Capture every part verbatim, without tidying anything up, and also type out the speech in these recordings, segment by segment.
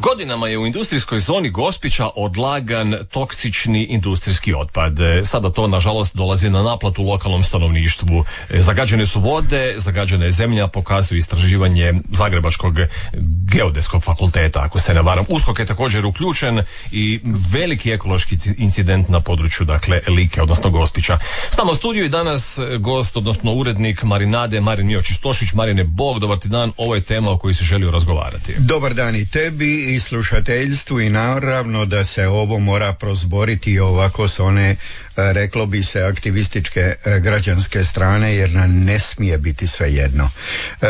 Godinama je u industrijskoj zoni Gospića odlagan toksični industrijski otpad. Sada to, nažalost, dolazi na naplatu lokalnom stanovništvu. Zagađene su vode, zagađena je zemlja, pokazuju istraživanje Zagrebačkog geodetskog fakulteta, ako se ne varam. USKOK je također uključen i veliki ekološki incident na području, dakle, Like, odnosno Gospića. S nama u studiju i danas gost, odnosno urednik Marinade, Marin Miočić-Tošić. Marine, Bog, dobar ti dan. Ovo je tema o kojoj se želio razgovarati. Dobar dan i tebi i slušateljstvu, i naravno da se ovo mora prozboriti ovako s one, reklo bi se, aktivističke građanske strane, jer nam ne smije biti svejedno. E,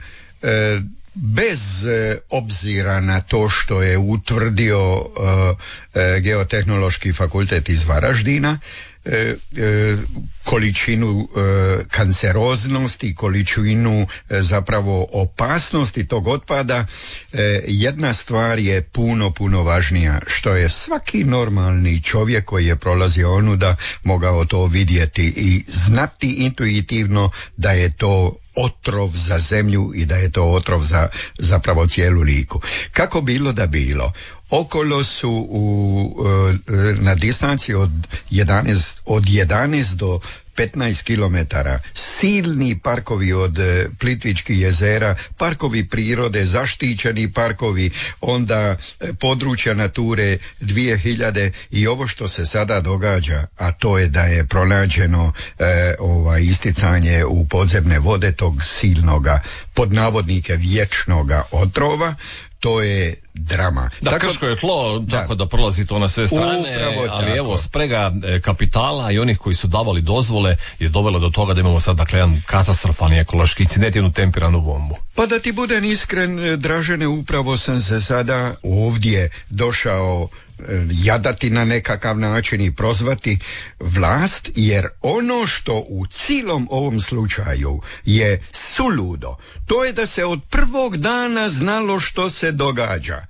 e, bez e, obzira na to što je utvrdio e, Geotehnološki fakultet iz Varaždina, E, e, količinu e, kanceroznosti, količinu e, zapravo opasnosti tog otpada, e, jedna stvar je puno, puno važnija, što je svaki normalni čovjek koji je prolazio onuda mogao to vidjeti i znati intuitivno da je to otrov za zemlju i da je to otrov za zapravo cijelu Liku. Kako bilo da bilo, okolo su u, na distanci od jedanaest, od jedanaest do petnaest kilometara silni parkovi od Plitvičkih jezera, parkovi prirode, zaštićeni parkovi, onda područja Nature dvije hiljade i ovo što se sada događa, a to je da je pronađeno e, ovaj, isticanje u podzemne vode tog silnoga, pod navodnike, vječnoga otrova. To je drama. Da, tako, krško je tlo, da, tako da prolazi to na sve strane, ali tako. Evo, sprega kapitala i onih koji su davali dozvole je dovelo do toga da imamo sad, dakle, jedan katastrofalni ekološki incident, jednu tempiranu bombu. Pa da ti budem iskren, Dražene, upravo sam se sada ovdje došao jadati na nekakav način i prozvati vlast, jer ono što u cijelom ovom slučaju je suludo, to je da se od prvog dana znalo što se događa.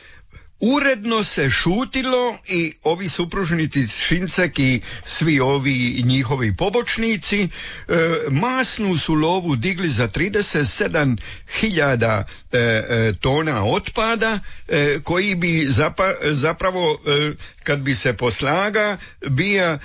Uredno se šutilo i ovi supružnici Šincek i svi ovi njihovi pobočnici e, masnu su lovu digli za trideset sedam hiljada e, e, tona otpada e, koji bi zapa, zapravo e, kad bi se poslaga bija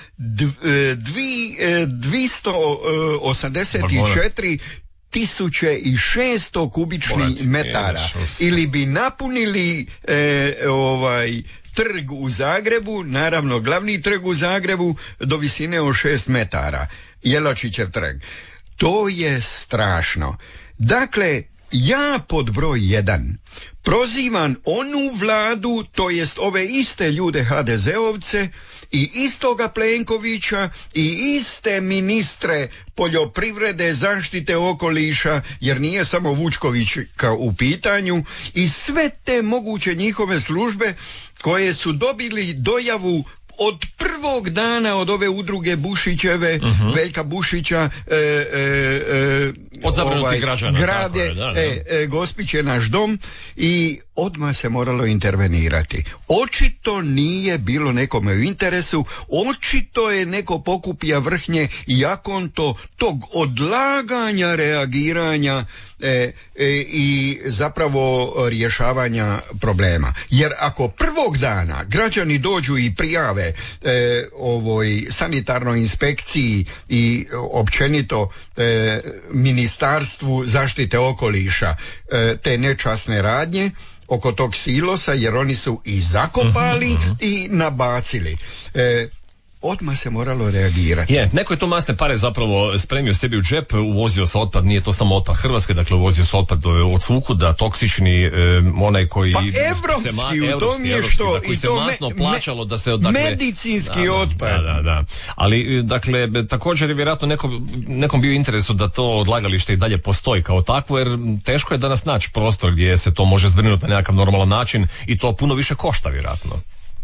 dvjesto osamdeset četiri tisuće i šesto kubičnih metara, ili bi napunili e, ovaj trg u Zagrebu, naravno glavni trg u Zagrebu, do visine od šest metara, Jelačićev trg. To je strašno. Dakle, ja pod broj jedan prozivam onu vladu, to jest ove iste ljude ha de zeovce i istoga Plenkovića i iste ministre poljoprivrede, zaštite okoliša, jer nije samo Vučkovićka u pitanju, i sve te moguće njihove službe koje su dobili dojavu od prvog dana od ove udruge Bušićeve, uh-huh. Veljka Bušića, e, e, e, od zabrinutih ovaj, građana, grade, je, da, da. E, e, Gospić je naš dom i odmah se moralo intervenirati. Očito nije bilo nekome u interesu, očito je neko pokupija vrhnje i akonto tog odlaganja reagiranja e, e, i zapravo rješavanja problema. Jer ako prvog dana građani dođu i prijave e, ovoj sanitarnoj inspekciji i općenito e, Ministarstvu zaštite okoliša e, te nečasne radnje oko tog silosa, jer oni su i zakopali uh-huh. i nabacili. E, odmah se moralo reagirati. Je, neko je to masne pare zapravo spremio sebi u džep, uvozio se otpad, nije to samo otpad Hrvatske, dakle uvozio se otpad od svukuda, toksični, um, onaj koji... Pa evropski, se ma, u tom je što... Da, koji se masno me, plaćalo da se... Dakle, medicinski da, otpad. Da, da, da. Ali, dakle, također je vjerojatno nekom, nekom bio interesu da to odlagalište i dalje postoji kao takvo, jer teško je danas naći prostor gdje se to može zbrinuti na nekakav normalan način i to puno više košta, vjerojatno.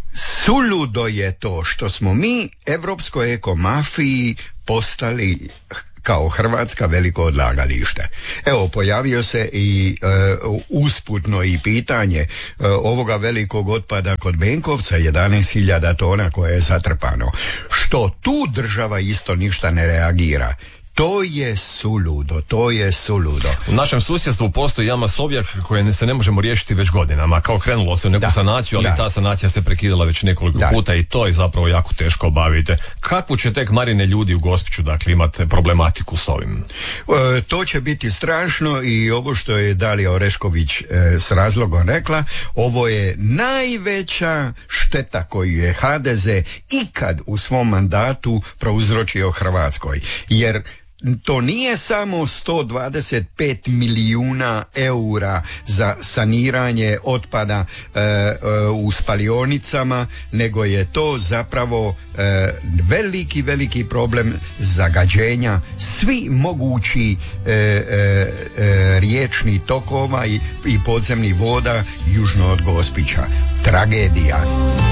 Suludo je to što smo mi evropskoj ekomafiji postali kao Hrvatska veliko odlagalište. Evo, pojavio se i e, usputno i pitanje e, ovoga velikog otpada kod Benkovca, jedanaest hiljada tona koje je zatrpano. Što tu država isto ništa ne reagira? To je suludo, to je suludo. U našem susjedstvu postoji jama Sovjak koje se ne možemo riješiti već godinama. Kao krenulo se u neku da, sanaciju, ali da. ta sanacija se prekidala već nekoliko da. puta i to je zapravo jako teško obaviti. Kakvu će tek, Marine, ljudi u Gospiću dakle imate problematiku s ovim? E, to će biti strašno i ovo što je Dalija Orešković e, s razlogom rekla, ovo je najveća šteta koju je ha de ze ikad u svom mandatu prouzročio Hrvatskoj. Jer to nije samo sto dvadeset pet milijuna eura za saniranje otpada e, e, u spalionicama, nego je to zapravo e, veliki, veliki problem zagađenja svi mogući e, e, e, riječnih tokova i, i podzemnih voda južno od Gospića. Tragedija.